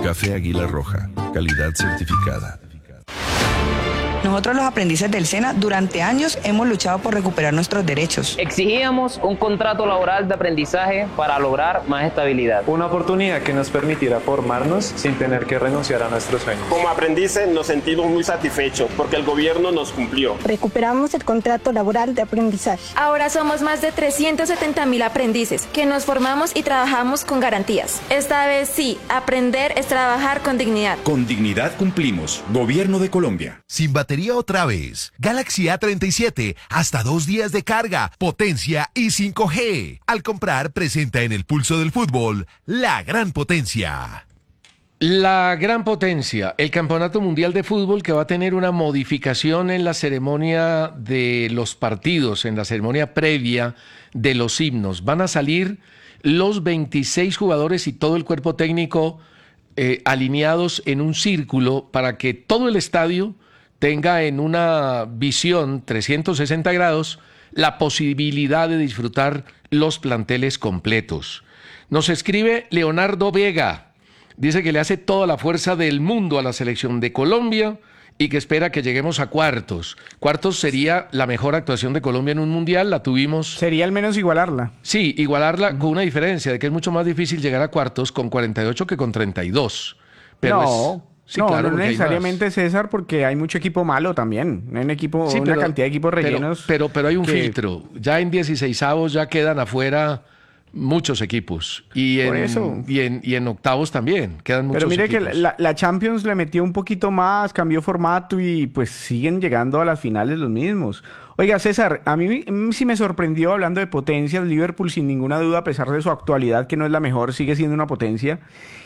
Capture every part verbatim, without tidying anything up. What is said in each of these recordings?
Café Águila Roja, calidad certificada. Nosotros los aprendices del SENA durante años hemos luchado por recuperar nuestros derechos. Exigíamos un contrato laboral de aprendizaje para lograr más estabilidad. Una oportunidad que nos permitiera formarnos sin tener que renunciar a nuestros sueños. Como aprendices nos sentimos muy satisfechos porque el gobierno nos cumplió. Recuperamos el contrato laboral de aprendizaje. Ahora somos más de trescientos setenta mil aprendices que nos formamos y trabajamos con garantías. Esta vez sí, aprender es trabajar con dignidad. Con dignidad cumplimos. Gobierno de Colombia. Sin batería otra vez. Galaxy A treinta y siete, hasta dos días de carga, potencia y cinco G. Al comprar, presenta en el pulso del fútbol la gran potencia. La gran potencia, el Campeonato Mundial de Fútbol, que va a tener una modificación en la ceremonia de los partidos, en la ceremonia previa de los himnos. Van a salir los veintiséis jugadores y todo el cuerpo técnico eh, alineados en un círculo para que todo el estadio tenga en una visión trescientos sesenta grados la posibilidad de disfrutar los planteles completos. Nos escribe Leonardo Vega, dice que le hace toda la fuerza del mundo a la selección de Colombia y que espera que lleguemos a cuartos. Cuartos sería la mejor actuación de Colombia en un mundial, la tuvimos... Sería al menos igualarla. Sí, igualarla con una diferencia de que es mucho más difícil llegar a cuartos con cuarenta y ocho que con treinta y dos. Pero no... es... Sí, no, claro, no necesariamente, César, porque hay mucho equipo malo también. Hay un equipo, sí, una pero, cantidad de equipos rellenos. Pero, pero, pero hay un que... filtro. Ya en dieciseisavos ya quedan afuera muchos equipos. Y en, Por eso. Y en, y en octavos también quedan muchos equipos. Pero mire equipos. que la, la Champions le metió un poquito más, cambió formato y pues siguen llegando a las finales los mismos. Oiga, César, a mí, a mí sí me sorprendió, hablando de potencias, Liverpool sin ninguna duda, a pesar de su actualidad, que no es la mejor, sigue siendo una potencia.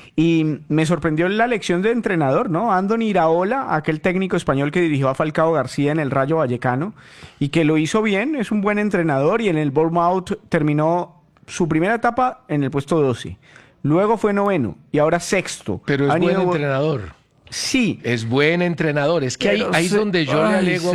Y me sorprendió la elección de entrenador, ¿no? Andoni Iraola, aquel técnico español que dirigió a Falcao García en el Rayo Vallecano y que lo hizo bien, es un buen entrenador y en el Bournemouth terminó su primera etapa en el puesto doce. Luego fue noveno y ahora sexto. Pero es Han buen ido... entrenador. Sí. Es buen entrenador. Es que ahí, ahí es donde yo Ay, le alego